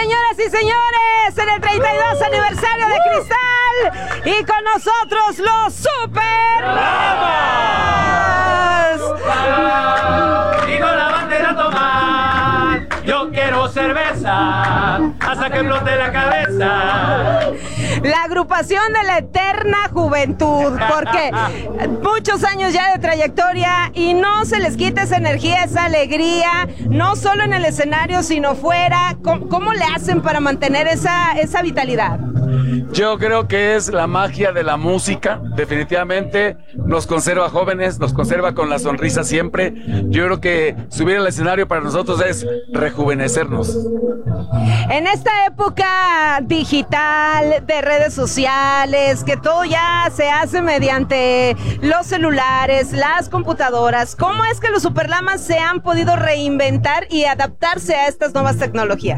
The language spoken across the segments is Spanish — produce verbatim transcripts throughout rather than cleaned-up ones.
señoras y señores, en el treinta y dos aniversario de Cristal, y con nosotros los Super Lamas. Y con la bandera tomar, yo quiero cerveza, hasta que explote la cabeza. La agrupación de la eterna juventud, porque muchos años ya de trayectoria y no se les quita esa energía, esa alegría, no solo en el escenario, sino fuera. ¿Cómo, cómo le hacen para mantener esa, esa vitalidad? Yo creo que es la magia de la música, definitivamente nos conserva jóvenes, nos conserva con la sonrisa siempre. Yo creo que subir al escenario para nosotros es rejuvenecernos. En esta época digital, de redes sociales, que todo ya se hace mediante los celulares, las computadoras, ¿cómo es que los Superlamas se han podido reinventar y adaptarse a estas nuevas tecnologías?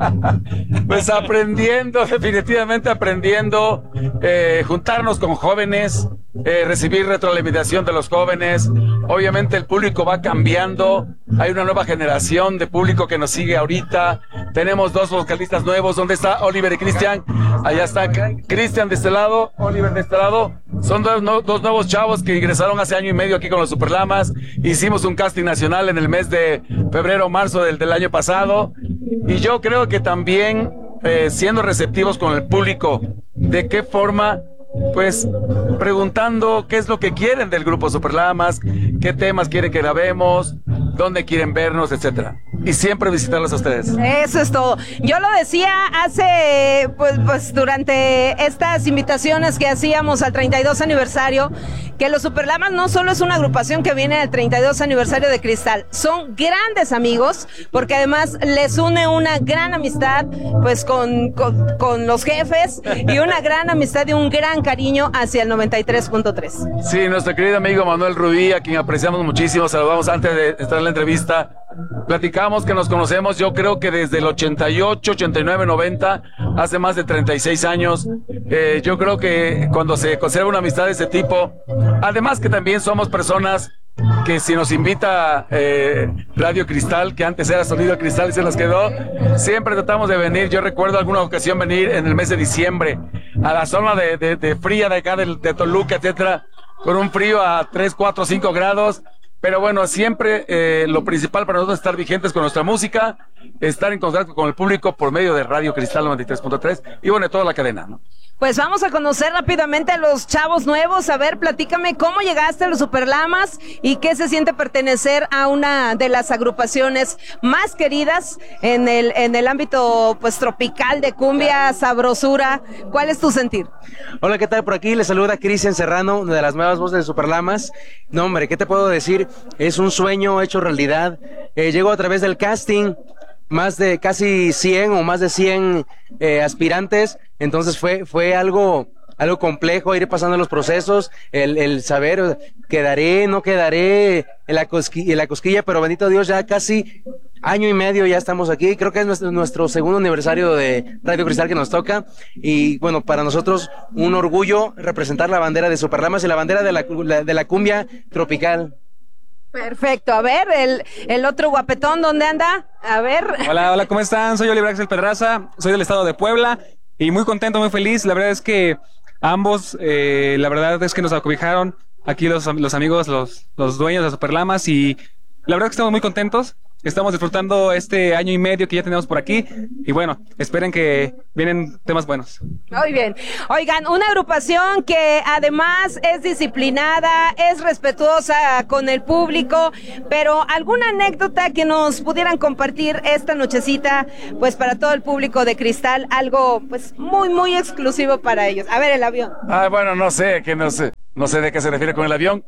Pues aprendiendo, definitivamente aprendiendo, eh, juntarnos con jóvenes, eh, recibir retroalimentación de los jóvenes. Obviamente el público va cambiando, hay una nueva generación de público que nos sigue ahorita. Tenemos dos vocalistas nuevos. ¿Dónde está Oliver y Cristian? Allá está Cristian de este lado, Oliver de este lado. Son dos, no, dos nuevos chavos que ingresaron hace año y medio aquí con los Superlamas. Hicimos un casting nacional en el mes de febrero o marzo del, del año pasado. Y yo creo que también eh, siendo receptivos con el público, de qué forma, pues preguntando qué es lo que quieren del grupo Superlamas, qué temas quieren que grabemos, dónde quieren vernos, etcétera. Y siempre visitarlos a ustedes. Eso es todo. Yo lo decía hace, pues, pues durante estas invitaciones que hacíamos al treinta y dos aniversario, que los Superlamas no solo es una agrupación que viene al treinta y dos aniversario de Cristal, son grandes amigos, porque además les une una gran amistad, pues con, con, con los jefes, y una gran amistad y un gran cariño hacia el noventa y tres punto tres. Sí, nuestro querido amigo Manuel Rubí, a quien apreciamos muchísimo, saludamos antes de estar en la entrevista. Platicamos que nos conocemos, yo creo que desde el ochenta y ocho, ochenta y nueve, noventa, hace más de treinta y seis años. Eh, yo creo que cuando se conserva una amistad de ese tipo, además que también somos personas que si nos invita eh, Radio Cristal, que antes era Sonido Cristal y se nos quedó, siempre tratamos de venir. Yo recuerdo alguna ocasión venir en el mes de diciembre a la zona de, de, de fría de acá de, de Toluca, etcétera, con un frío a tres, cuatro, cinco grados. Pero bueno, siempre eh, lo principal para nosotros es estar vigentes con nuestra música, estar en contacto con el público por medio de Radio Cristal noventa y tres punto tres y bueno, toda la cadena, ¿no? Pues vamos a conocer rápidamente a los chavos nuevos. A ver, platícame cómo llegaste a los Superlamas y qué se siente pertenecer a una de las agrupaciones más queridas en el, en el ámbito pues tropical de cumbia, sabrosura. ¿Cuál es tu sentir? Hola, ¿qué tal? Por aquí les saluda Cristian Serrano, una de las nuevas voces de Superlamas. No, hombre, ¿qué te puedo decir? Es un sueño hecho realidad. Eh, llego a través del casting, más de casi cien o más de cien eh, aspirantes, entonces fue fue algo algo complejo ir pasando los procesos, el, el saber quedaré, no quedaré en la, cosqui, en la cosquilla, pero bendito Dios, ya casi año y medio ya estamos aquí. Creo que es nuestro, nuestro segundo aniversario de Radio Cristal que nos toca, y bueno, para nosotros un orgullo representar la bandera de Superlamas y la bandera de la, de la cumbia tropical. Perfecto, a ver, el, el otro guapetón, ¿dónde anda? A ver. Hola, hola, ¿cómo están? Soy Oliver Axel Pedraza, soy del estado de Puebla, y muy contento, muy feliz. La verdad es que ambos, eh, la verdad es que nos acobijaron aquí los, los amigos, los, los dueños de Superlamas, y la verdad es que estamos muy contentos. Estamos disfrutando este año y medio que ya tenemos por aquí, y bueno, esperen que vienen temas buenos. Muy bien. Oigan, una agrupación que además es disciplinada, es respetuosa con el público, pero alguna anécdota que nos pudieran compartir esta nochecita, pues para todo el público de Cristal, algo pues muy, muy exclusivo para ellos. A ver, el avión. Ah, bueno, no sé, que no sé. No sé de qué se refiere con el avión.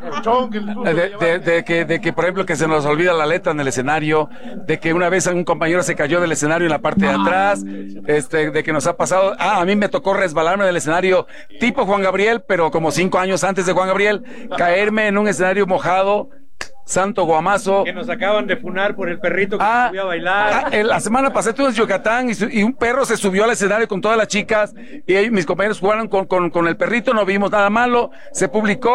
De, de, de, que, de que, por ejemplo, que se nos olvida la letra en el escenario, de que una vez un compañero se cayó del escenario en la parte de atrás, este, de que nos ha pasado, ah, a mí me tocó resbalarme del escenario tipo Juan Gabriel, pero como cinco años antes de Juan Gabriel, caerme en un escenario mojado, santo guamazo. Que nos acaban de funar por el perrito que ah, subió a bailar. Ah, la semana pasada estuve en Yucatán y, su, y un perro se subió al escenario con todas las chicas y ahí mis compañeros jugaron con, con, con el perrito, no vimos nada malo, se publicó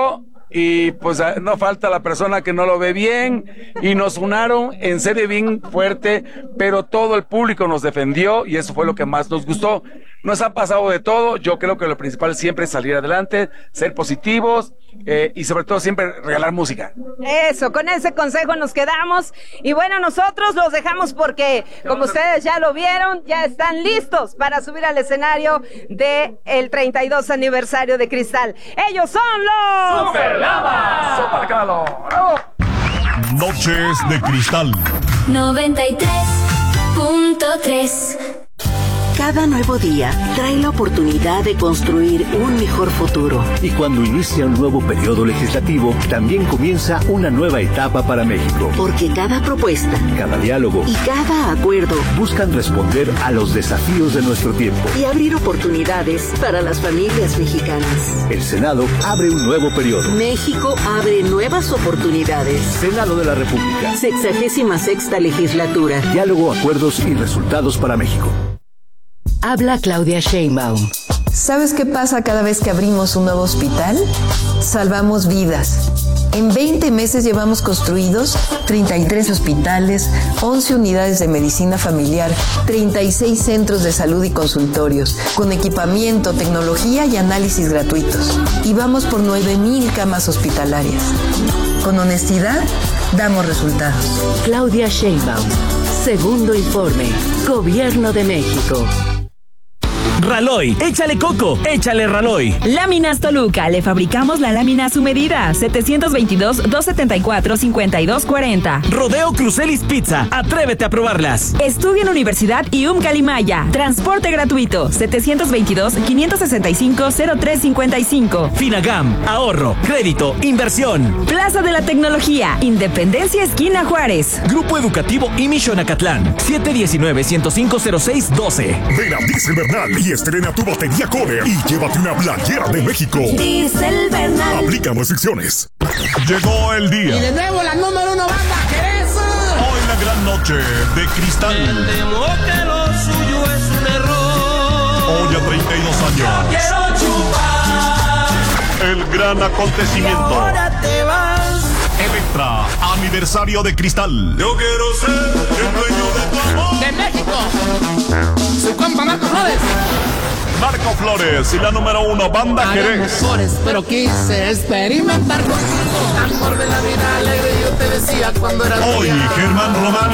y pues no falta la persona que no lo ve bien, y nos unaron en serie bien fuerte, pero todo el público nos defendió y eso fue lo que más nos gustó. Nos ha pasado de todo, yo creo que lo principal siempre es salir adelante, ser positivos eh, y sobre todo siempre regalar música. Eso, con ese consejo nos quedamos y bueno, nosotros los dejamos porque como ustedes ya lo vieron, ya están listos para subir al escenario de el treinta y dos aniversario de Cristal. Ellos son los Superlamas. ¡Súper, ¡bravo! Noches de Cristal. noventa y tres punto tres. Cada nuevo día trae la oportunidad de construir un mejor futuro. Y cuando inicia un nuevo periodo legislativo, también comienza una nueva etapa para México. Porque cada propuesta, cada diálogo y cada acuerdo buscan responder a los desafíos de nuestro tiempo y abrir oportunidades para las familias mexicanas. El Senado abre un nuevo periodo. México abre nuevas oportunidades. Senado de la República. Sexagésima sexta legislatura. Diálogo, acuerdos y resultados para México. Habla Claudia Sheinbaum. ¿Sabes qué pasa cada vez que abrimos un nuevo hospital? Salvamos vidas. En veinte meses llevamos construidos treinta y tres hospitales, once unidades de medicina familiar, treinta y seis centros de salud y consultorios, con equipamiento, tecnología y análisis gratuitos. Y vamos por nueve mil camas hospitalarias. Con honestidad, damos resultados. Claudia Sheinbaum. Segundo informe. Gobierno de México. Raloy, échale coco, échale Raloy. Láminas Toluca, le fabricamos la lámina a su medida. setecientos veintidós, doscientos setenta y cuatro, cincuenta y dos cuarenta. Rodeo Crucelis Pizza, atrévete a probarlas. Estudio en Universidad I U M Calimaya. Transporte gratuito. setecientos veintidós, quinientos sesenta y cinco, cero tres cincuenta y cinco. Finagam, ahorro, crédito, inversión. Plaza de la Tecnología, Independencia Esquina Juárez. Grupo Educativo I M I Xonacatlán, siete diecinueve, ciento cinco, cero seis doce. Ven a Diesel Bernal y estrena tu batería Kohler y llévate una playera de México. Diesel Bernal. Aplican restricciones. Llegó el día. Y de nuevo la número uno banda Jerez. Hoy la gran noche de Cristal. Me temo que lo suyo es un error. Hoy a treinta y dos años. Quiero chupar. El gran acontecimiento. Y ahora te vas. Electra, aniversario de Cristal. Yo quiero ser el dueño de tu amor. De México. Su compa Marco Flores. Marco Flores y la número uno, banda Jerez. Flores, pero quise experimentar contigo. Amor de la vida alegre, yo te decía cuando eras Hoy, Germán Román.